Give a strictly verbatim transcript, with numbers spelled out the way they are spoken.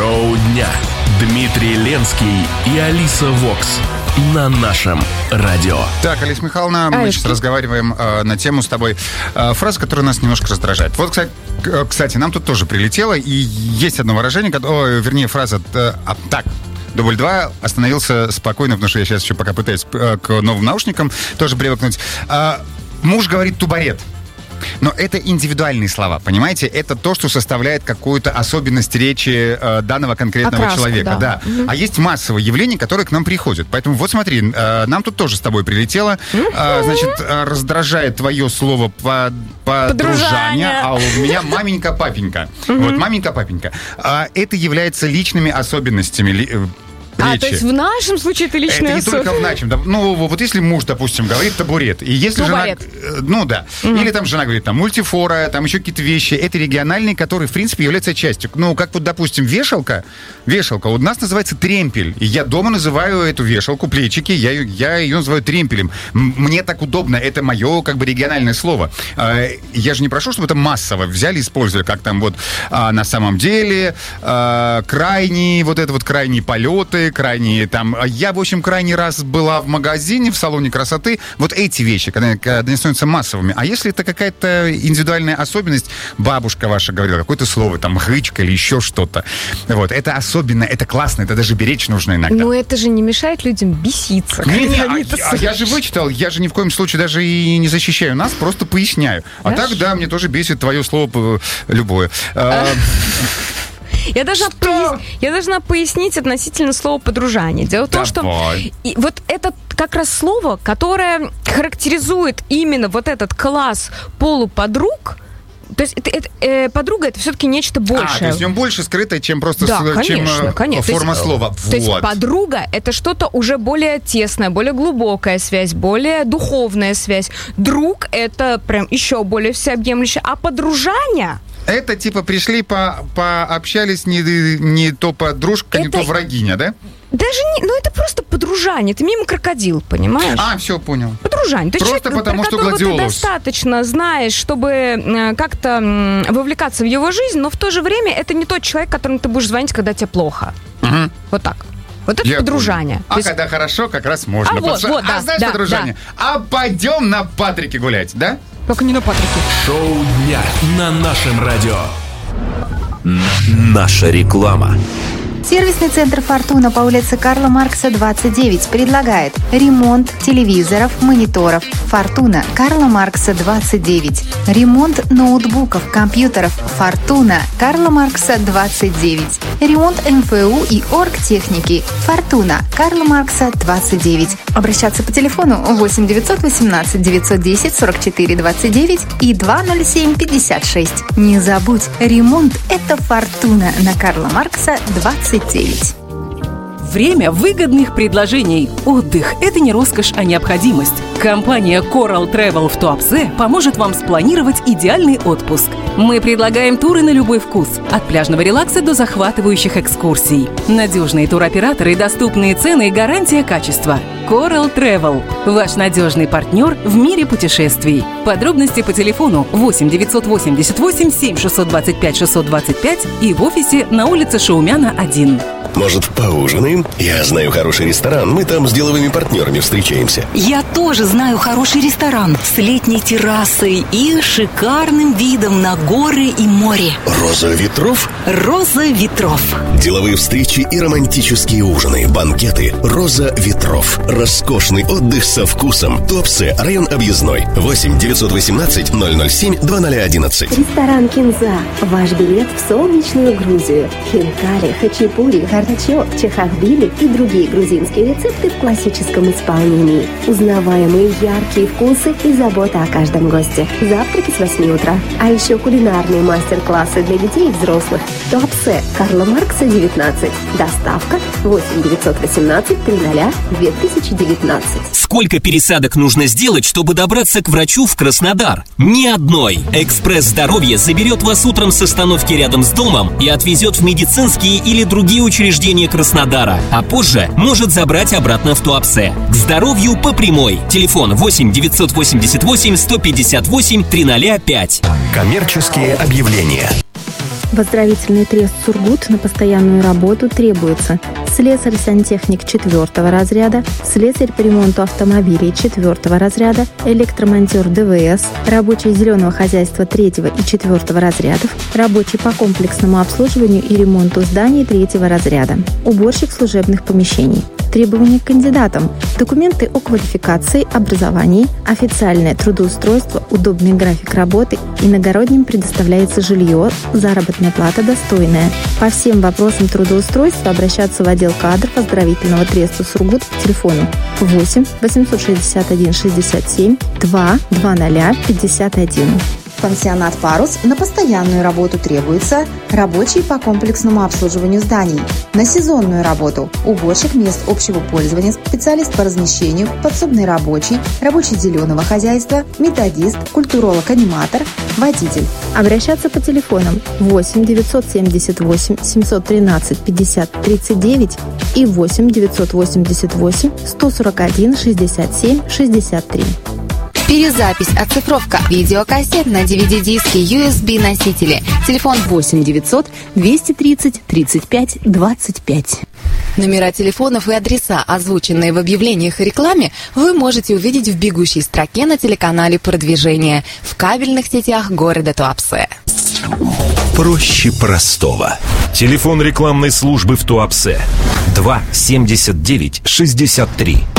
Шоу дня. Дмитрий Ленский и Алиса Вокс на нашем радио. Так, Алиса Михайловна, мы Ай, сейчас разговариваем э, на тему с тобой. Э, фраза, которая нас немножко раздражает. Вот, кстати, к- кстати, нам тут тоже прилетело, и есть одно выражение, кото- о, вернее, фраза э, а, так. Дубль два остановился спокойно, потому что я сейчас еще пока пытаюсь э, к новым наушникам тоже привыкнуть. Э, муж говорит тубарет. Но это индивидуальные слова, понимаете? Это то, что составляет какую-то особенность речи э, данного конкретного Окраску, человека. да. Да. Mm-hmm. А есть массовые явления, которые к нам приходят. Поэтому вот смотри, э, нам тут тоже с тобой прилетело. Mm-hmm. Э, значит, э, раздражает твое слово по, подружание, а у меня маменька-папенька. Mm-hmm. Вот, маменька-папенька. А это является личными особенностями ли, э, А, речи. то есть в нашем случае это личная Это не только в нашем. Да, ну, вот если муж, допустим, говорит табурет, и если Табурет. жена... Ну, да. Мгм. Или там жена говорит, там, мультифора, там еще какие-то вещи. Это региональные, которые, в принципе, являются частью. Ну, как вот, допустим, вешалка. Вешалка у нас называется тремпель. И я дома называю эту вешалку, плечики, я, ее- я ее называю тремпелем. М- Мне так удобно. Это мое, как бы, региональное слово. А, Я же не прошу, чтобы это массово взяли и использовали, как там вот а, на самом деле а, крайние, вот это вот крайние полеты, крайние там... Я, в общем, крайний раз была в магазине, в салоне красоты. Вот эти вещи, когда, когда они становятся массовыми. А если это какая-то индивидуальная особенность, бабушка ваша говорила, какое-то слово, там, гычка или еще что-то. Вот, это особенно, это классно, это даже беречь нужно иногда. Но это же не мешает людям беситься. Не, не, когда а, они это я- а я же слышат. вычитал, я же ни в коем случае даже и не защищаю нас, просто поясняю. А Хорошо. так, да, мне тоже бесит твое слово э, любое. А, Я должна, пояс- я должна пояснить относительно слова «подружание». Дело в том, что Давай. и вот это как раз слово, которое характеризует именно вот этот класс полуподруг. То есть это, это, э, подруга — это все-таки нечто А, то большее. есть в нем больше скрыто, чем просто Да, с- чем, конечно, э, конечно. То форма есть- слова. То есть Вот. подруга — это что-то уже более тесное, более глубокая связь, более духовная связь. Друг — это прям еще более всеобъемлющее. А подружание... Это типа пришли, по, пообщались, не, не то подружка, не Это- то врагиня, да? Даже не... Ну, это просто подружание. Ты мимо крокодил, понимаешь? А, все, понял. Подружание. То есть Просто человек, потому, про что которого ты гладиолус. достаточно знаешь, чтобы э, как-то м, вовлекаться в его жизнь, но в то же время это не тот человек, которому ты будешь звонить, когда тебе плохо. Мгм. Вот так. Вот это Я подружание. понял. То А есть- когда хорошо, как раз можно. А вот, Потому вот, что- да, а знаешь, да, подружание? А пойдем на Патрике гулять, да? Только не на Патрике. Шоу дня на нашем радио. Наша реклама. Сервисный центр «Фортуна» по улице Карла Маркса, двадцать девять предлагает ремонт телевизоров, мониторов. «Фортуна», Карла Маркса, двадцать девять. Ремонт ноутбуков, компьютеров. «Фортуна», Карла Маркса, двадцать девять. Ремонт эм эф у и оргтехники. «Фортуна», Карла Маркса, двадцать девять. Обращаться по телефону восемь девятьсот восемнадцать девятьсот десять сорок четыре двадцать девять и два ноль семь пятьдесят шесть. Не забудь, ремонт – это «Фортуна» на Карла Маркса, двадцать девять. Время выгодных предложений. Отдых – это не роскошь, а необходимость. Компания Coral Travel в Туапсе поможет вам спланировать идеальный отпуск. Мы предлагаем туры на любой вкус. От пляжного релакса до захватывающих экскурсий. Надежные туроператоры, доступные цены и гарантия качества. Coral Travel – ваш надежный партнер в мире путешествий. Подробности по телефону восемь девятьсот восемьдесят восемь семь шестьсот двадцать пять шестьсот двадцать пять и в офисе на улице Шаумяна, один. Может, поужинаем? Я знаю хороший ресторан, мы там с деловыми партнерами встречаемся. Я тоже знаю хороший ресторан с летней террасой и шикарным видом на горы и море. Роза ветров? Роза ветров. Деловые встречи и романтические ужины, банкеты. Роза ветров. Роскошный отдых со вкусом. Туапсе, район Объездной. восемь девятьсот восемнадцать ноль ноль семь два ноль одиннадцать. Ресторан «Кинза». Ваш билет в солнечную Грузию. Хинкали, хачапури, картачок, чахахбили и другие грузинские рецепты в классическом исполнении. Узнаваемые яркие вкусы и забота о каждом госте. Завтраки с восьми утра. А еще кулинарные мастер-классы для детей и взрослых. Туапсе, Карла Маркса, девятнадцать. Доставка восемь девятьсот восемнадцать триста две тысячи девятнадцать. Сколько пересадок нужно сделать, чтобы добраться к врачу в Краснодар? Ни одной. Экспресс здоровья заберет вас утром с остановки рядом с домом и отвезет в медицинские или другие учреждения Краснодара, а позже может забрать обратно в Туапсе. К здоровью по прямой. Телефон восемь девятьсот восемьдесят восемь сто пятьдесят восемь триста пять. Коммерческие объявления. В оздоровительный трест «Сургут» на постоянную работу требуется слесарь-сантехник четвертого разряда, слесарь по ремонту автомобилей четвертого разряда, электромонтер ДВС, рабочий зеленого хозяйства третьего и четвертого разрядов, рабочий по комплексному обслуживанию и ремонту зданий третьего разряда, уборщик служебных помещений. Требования к кандидатам: документы о квалификации, образовании, официальное трудоустройство, удобный график работы, иногородним предоставляется жилье, заработная плата достойная. По всем вопросам трудоустройства обращаться в отдел кадров оздоровительного треста «Сургут» по телефону восемь восемьсот шестьдесят один шестьдесят семь два двадцать пятьдесят один. Пансионат «Парус» на постоянную работу требуется рабочий по комплексному обслуживанию зданий. На сезонную работу уборщик мест общего пользования, специалист по размещению, подсобный рабочий, рабочий зеленого хозяйства, методист, культуролог-аниматор, водитель. Обращаться по телефонам восемь девятьсот семьдесят восемь семьсот тринадцать пятьдесят тридцать девять и восемь девятьсот восемьдесят восемь сто сорок один шестьдесят семь шестьдесят три. Перезапись, оцифровка, видеокассет на ди ви ди-диски, ю эс би-носители. Телефон восемь девятьсот двести тридцать тридцать пять двадцать пять. Номера телефонов и адреса, озвученные в объявлениях и рекламе, вы можете увидеть в бегущей строке на телеканале «Продвижение» в кабельных сетях города Туапсе. Проще простого. Телефон рекламной службы в Туапсе два семьдесят девять шестьдесят три.